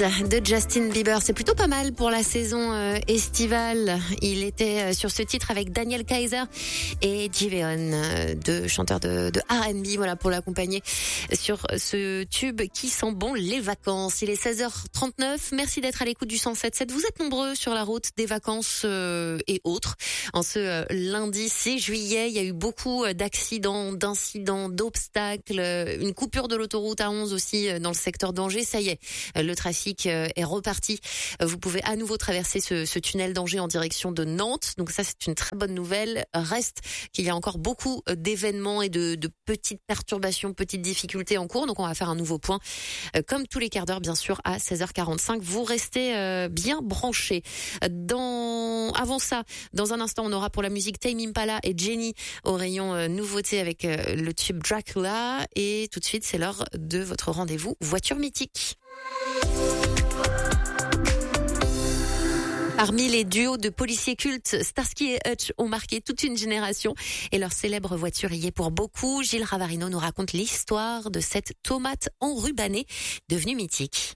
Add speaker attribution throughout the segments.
Speaker 1: de Justin Bieber. C'est plutôt pas mal pour la saison estivale. Il était sur ce titre avec Daniel Kaiser et Giveon, deux chanteurs de R&B, voilà, pour l'accompagner sur ce tube qui sent bon les vacances. Il est 16h39. Merci d'être à l'écoute du 107.7. Vous êtes nombreux sur la route des vacances et autres. En ce lundi 6 juillet, il y a eu beaucoup d'accidents, d'incidents, d'obstacles, une coupure de l'autoroute A11 aussi dans le secteur d'Angers. Ça y est, le trafic est reparti. Vous pouvez à nouveau traverser ce tunnel d'Angers en direction de Nantes. Donc ça, c'est une très bonne nouvelle. Reste qu'il y a encore beaucoup d'événements et de petites perturbations, petites difficultés en cours. Donc on va faire un nouveau point, comme tous les quarts d'heure, bien sûr, à 16h45. Vous restez bien branchés. Avant ça, dans un instant, on aura pour la musique Tame Impala et Jenny au rayon nouveauté avec le tube Dracula. Et tout de suite, c'est l'heure de votre rendez-vous voiture mythique. Parmi les duos de policiers cultes, Starsky et Hutch ont marqué toute une génération et leur célèbre voiture y est pour beaucoup. Gilles Ravarino nous raconte l'histoire de cette tomate enrubanée devenue mythique.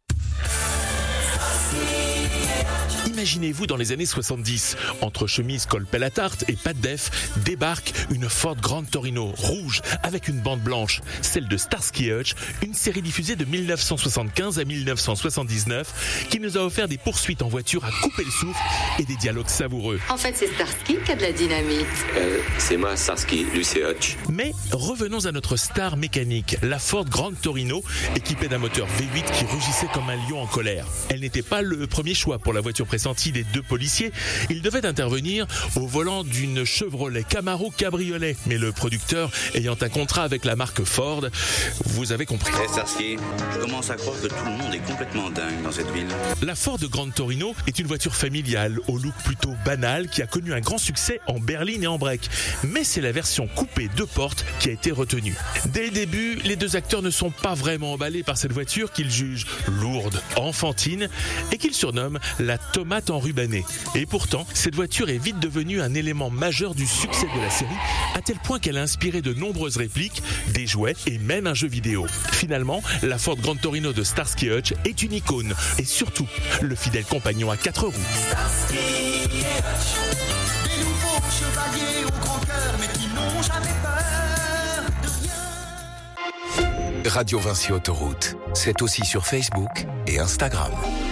Speaker 2: Imaginez-vous dans les années 70, entre chemise col pelle à tarte et pas de def, débarque une Ford Grand Torino rouge avec une bande blanche, celle de Starsky et Hutch, une série diffusée de 1975 à 1979 qui nous a offert des poursuites en voiture à couper le souffle et des dialogues savoureux.
Speaker 3: En fait, c'est Starsky qui a de la dynamite.
Speaker 4: C'est moi, Starsky, lui c'est Hutch.
Speaker 2: Mais revenons à notre star mécanique, la Ford Grand Torino, équipée d'un moteur V8 qui rugissait comme un lion en colère. Elle n'était pas le premier choix pour la voiture pressentie des deux policiers. Ils devaient intervenir au volant d'une Chevrolet Camaro cabriolet. Mais le producteur, ayant un contrat avec la marque Ford, vous avez compris.
Speaker 4: Hey Starsky, je commence à croire que tout le monde est complètement dingue dans cette ville.
Speaker 2: La Ford Grand Torino est une voiture familiale au look plutôt banal qui a connu un grand succès en berline et en break. Mais c'est la version coupée 2 portes qui a été retenue. Dès le début, les deux acteurs ne sont pas vraiment emballés par cette voiture qu'ils jugent lourde, enfantine et qu'ils surnomment la tomate enrubanée. Et pourtant, cette voiture est vite devenue un élément majeur du succès de la série, à tel point qu'elle a inspiré de nombreuses répliques, des jouets et même un jeu vidéo. Finalement, la Ford Grand Torino de Starsky et Hutch est une icône et surtout le fidèle compagnon à 4 roues.
Speaker 5: Starsky et Hutch, des nouveaux chevaliers au grand cœur, mais qui n'ont jamais peur de rien.
Speaker 6: Radio Vinci Autoroute, c'est aussi sur Facebook et Instagram.